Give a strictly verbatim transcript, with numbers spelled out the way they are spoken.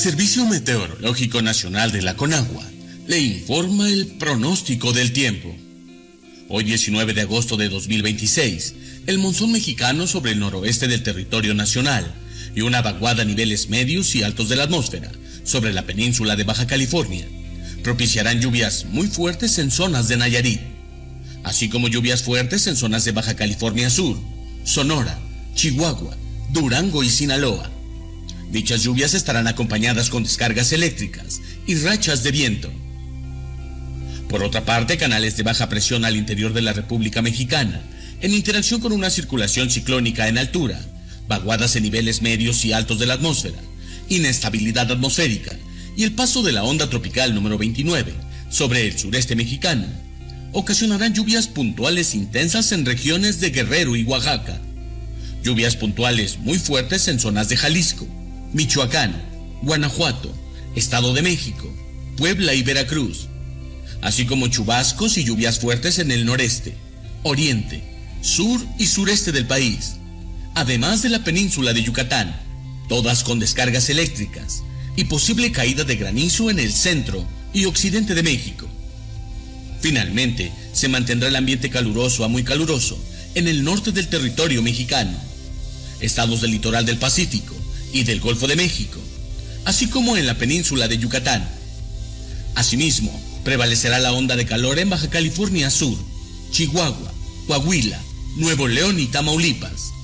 Servicio Meteorológico Nacional de la Conagua le informa el pronóstico del tiempo. Hoy diecinueve de agosto de dos mil veintiséis, el monzón mexicano sobre el noroeste del territorio nacional y una vaguada a niveles medios y altos de la atmósfera sobre la península de Baja California propiciarán lluvias muy fuertes en zonas de Nayarit, así como lluvias fuertes en zonas de Baja California Sur, Sonora, Chihuahua, Durango y Sinaloa. Dichas lluvias estarán acompañadas con descargas eléctricas y rachas de viento. Por otra parte, canales de baja presión al interior de la República Mexicana, en interacción con una circulación ciclónica en altura, vaguadas en niveles medios y altos de la atmósfera, inestabilidad atmosférica y el paso de la onda tropical número veintinueve sobre el sureste mexicano, ocasionarán lluvias puntuales intensas en regiones de Guerrero y Oaxaca, lluvias puntuales muy fuertes en zonas de Jalisco, Michoacán, Guanajuato, Estado de México, Puebla y Veracruz, así como chubascos y lluvias fuertes en el noreste, oriente, sur y sureste del país, además de la península de Yucatán, todas con descargas eléctricas y posible caída de granizo en el centro y occidente de México. Finalmente, se mantendrá el ambiente caluroso a muy caluroso en el norte del territorio mexicano, estados del litoral del Pacífico y del Golfo de México, así como en la península de Yucatán. Asimismo, prevalecerá la onda de calor en Baja California Sur, Chihuahua, Coahuila, Nuevo León y Tamaulipas.